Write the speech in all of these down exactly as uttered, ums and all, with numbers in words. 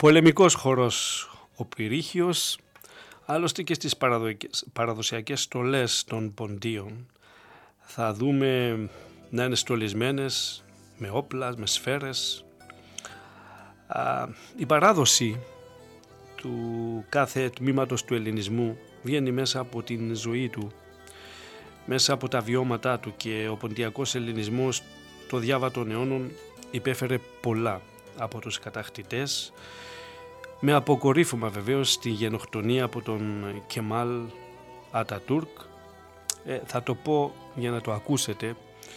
Πολεμικός χορός ο Πυρήχιος, άλλωστε και στις παραδοσιακές στολές των ποντίων θα δούμε να είναι στολισμένες με όπλα, με σφαίρες. Α, η παράδοση του κάθε τμήματος του ελληνισμού βγαίνει μέσα από την ζωή του, μέσα από τα βιώματά του, και ο ποντιακός ελληνισμός το διάβα των αιώνων υπέφερε πολλά από τους κατακτητές, με αποκορύφωμα βεβαίως τη γενοκτονία από τον Κεμάλ Ατατούρκ. Ε, θα το πω για να το ακούσετε,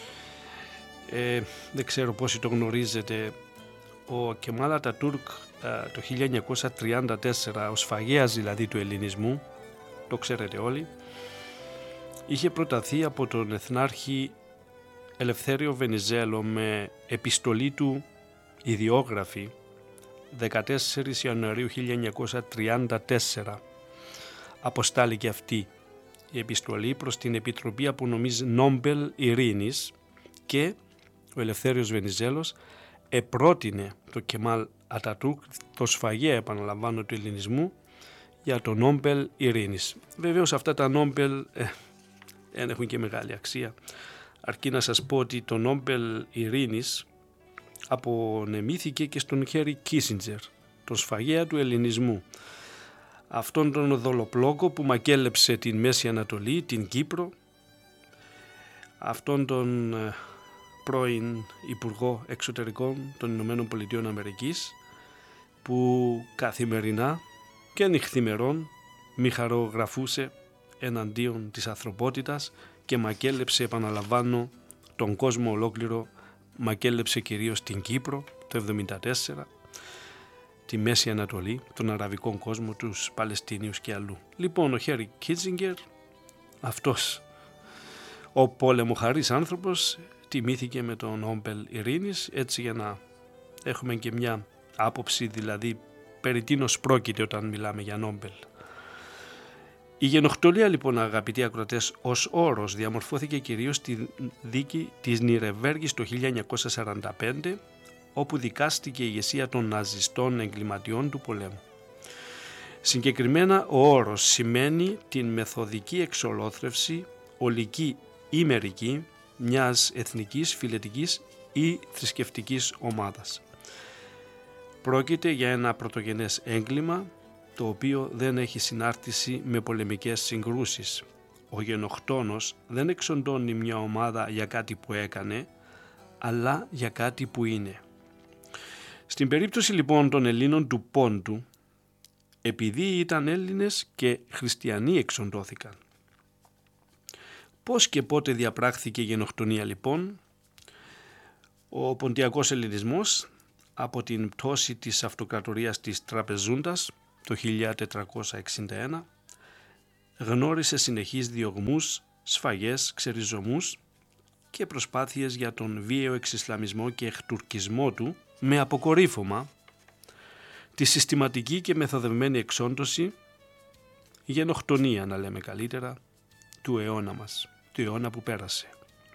ε, δεν ξέρω πόσοι το γνωρίζετε. Ο Κεμάλ Ατατούρκ ε, το χίλια εννιακόσια τριάντα τέσσερα, ο σφαγέας δηλαδή του ελληνισμού, το ξέρετε όλοι, είχε προταθεί από τον εθνάρχη Ελευθέριο Βενιζέλο με επιστολή του ιδιόγραφη δεκατέσσερις Ιανουαρίου χίλια εννιακόσια τριάντα τέσσερα. Αποστάληκε αυτή η επιστολή προς την Επιτροπή Απονομής Νόμπελ Ειρήνης και ο Ελευθέριος Βενιζέλος επρότεινε το Κεμάλ Ατατούρκ, το σφαγέα επαναλαμβάνω του ελληνισμού, για το Νόμπελ Ειρήνης. Βεβαίως αυτά τα Νόμπελ ε, δεν έχουν και μεγάλη αξία, αρκεί να σας πω ότι το Νόμπελ Ειρήνης απονεμήθηκε και στον Χένρι Κίσινγκερ, τον σφαγέα του ελληνισμού, αυτόν τον δολοπλόκο που μακέλεψε την Μέση Ανατολή, την Κύπρο, αυτόν τον ε, πρώην Υπουργό Εξωτερικών των Ηνωμένων Πολιτειών Αμερικής, που καθημερινά και νυχθημερών μιχαρογραφούσε εναντίον της ανθρωπότητας και μακέλεψε, επαναλαμβάνω, τον κόσμο ολόκληρο, μακέλεψε κυρίως την Κύπρο το εβδομήντα τέσσερα, τη Μέση Ανατολή, τον αραβικό κόσμο, τους Παλαιστίνιους και αλλού. Λοιπόν, ο Χένρι Κίσινγκερ, αυτός ο πόλεμοχαρής άνθρωπος, τιμήθηκε με τον Νόμπελ Ειρήνης, έτσι για να έχουμε και μια άποψη δηλαδή περί τίνος πρόκειται όταν μιλάμε για Νόμπελ. Η γενοκτονία λοιπόν, αγαπητοί ακροατές, ως όρος διαμορφώθηκε κυρίως στη δίκη της Νιρεμβέργης το χίλια εννιακόσια σαράντα πέντε, όπου δικάστηκε η ηγεσία των ναζιστών εγκληματιών του πολέμου. Συγκεκριμένα ο όρος σημαίνει την μεθοδική εξολόθρευση, ολική ή μερική, μιας εθνικής, φιλετικής ή θρησκευτικής ομάδας. Πρόκειται για ένα πρωτογενές έγκλημα το οποίο δεν έχει συνάρτηση με πολεμικές συγκρούσεις. Ο γενοκτόνος δεν εξοντώνει μια ομάδα για κάτι που έκανε, αλλά για κάτι που είναι. Στην περίπτωση λοιπόν των Ελλήνων του Πόντου, επειδή ήταν Έλληνες και χριστιανοί εξοντώθηκαν. Πώς και πότε διαπράχθηκε η γενοκτονία λοιπόν? Ο ποντιακός ελληνισμός από την πτώση της αυτοκρατορίας της Τραπεζούντας το χίλια τετρακόσια εξήντα ένα γνώρισε συνεχείς διωγμούς, σφαγές, ξεριζωμούς και προσπάθειες για τον βίαιο εξισλαμισμό και εκτουρκισμό του, με αποκορύφωμα τη συστηματική και μεθοδευμένη εξόντωση, γενοκτονία να λέμε καλύτερα, του αιώνα μας, του αιώνα που πέρασε.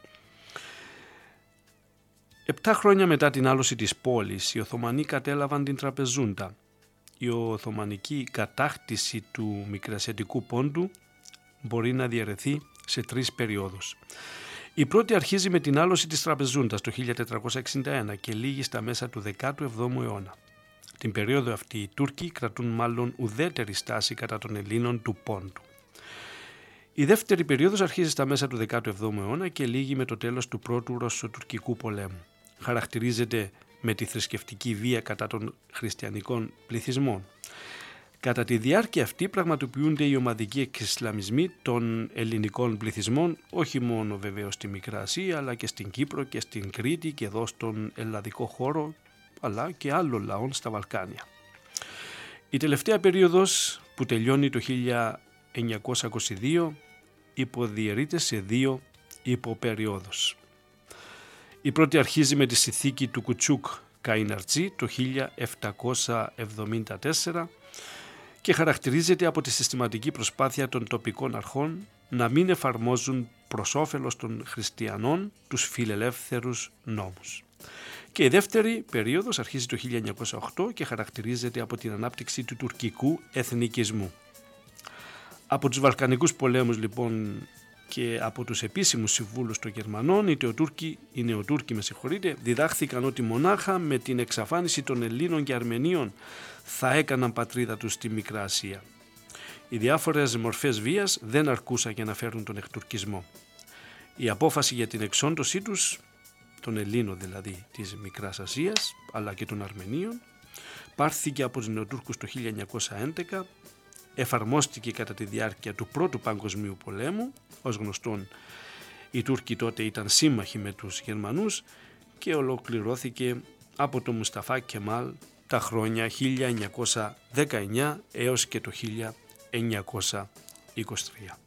Επτά χρόνια μετά την άλωση της πόλης, οι Οθωμανοί κατέλαβαν την Τραπεζούντα. Η Οθωμανική κατάκτηση του Μικρασιατικού Πόντου μπορεί να διαιρεθεί σε τρεις περιόδους. Η πρώτη αρχίζει με την άλωση της Τραπεζούντας το χίλια τετρακόσια εξήντα ένα και λήγει στα μέσα του δέκατου εβδόμου αιώνα. Την περίοδο αυτή οι Τούρκοι κρατούν μάλλον ουδέτερη στάση κατά των Ελλήνων του Πόντου. Η δεύτερη περίοδος αρχίζει στα μέσα του δέκατου εβδόμου αιώνα και λήγει με το τέλος του πρώτου Ρωσοτουρκικού πολέμου. Χαρακτηρίζεται με τη θρησκευτική βία κατά των χριστιανικών πληθυσμών. Κατά τη διάρκεια αυτή πραγματοποιούνται οι ομαδικοί εξισλαμισμοί των ελληνικών πληθυσμών, όχι μόνο βεβαίως στη Μικρά Ασία, αλλά και στην Κύπρο και στην Κρήτη και εδώ στον ελλαδικό χώρο, αλλά και άλλων λαών στα Βαλκάνια. Η τελευταία περίοδος, που τελειώνει το χίλια εννιακόσια είκοσι δύο, υποδιαιρείται σε δύο υποπεριόδους. Η πρώτη αρχίζει με τη συνθήκη του Κουτσούκ Καϊναρτζή το χίλια επτακόσια εβδομήντα τέσσερα και χαρακτηρίζεται από τη συστηματική προσπάθεια των τοπικών αρχών να μην εφαρμόζουν προς όφελος των χριστιανών τους φιλελεύθερους νόμους. Και η δεύτερη περίοδος αρχίζει το χίλια εννιακόσια οκτώ και χαρακτηρίζεται από την ανάπτυξη του τουρκικού εθνικισμού. Από τους Βαλκανικούς πολέμους λοιπόν και από τους επίσημους συμβούλους των Γερμανών, οι Νεοτούρκοι, οι Νεοτούρκοι με συγχωρείτε, διδάχθηκαν ότι μονάχα με την εξαφάνιση των Ελλήνων και Αρμενίων θα έκαναν πατρίδα τους στη Μικρά Ασία. Οι διάφορες μορφές βίας δεν αρκούσαν για να φέρουν τον εκτουρκισμό. Η απόφαση για την εξόντωσή τους, των Ελλήνων δηλαδή της Μικράς Ασίας, αλλά και των Αρμενίων, πάρθηκε από τους Νεοτούρκους το χίλια εννιακόσια έντεκα, εφαρμόστηκε κατά τη διάρκεια του Πρώτου Παγκοσμίου Πολέμου, ως γνωστόν οι Τούρκοι τότε ήταν σύμμαχοι με τους Γερμανούς, και ολοκληρώθηκε από τον Μουσταφά Κεμάλ τα χρόνια χίλια εννιακόσια δεκαεννιά έως και το χίλια εννιακόσια είκοσι τρία.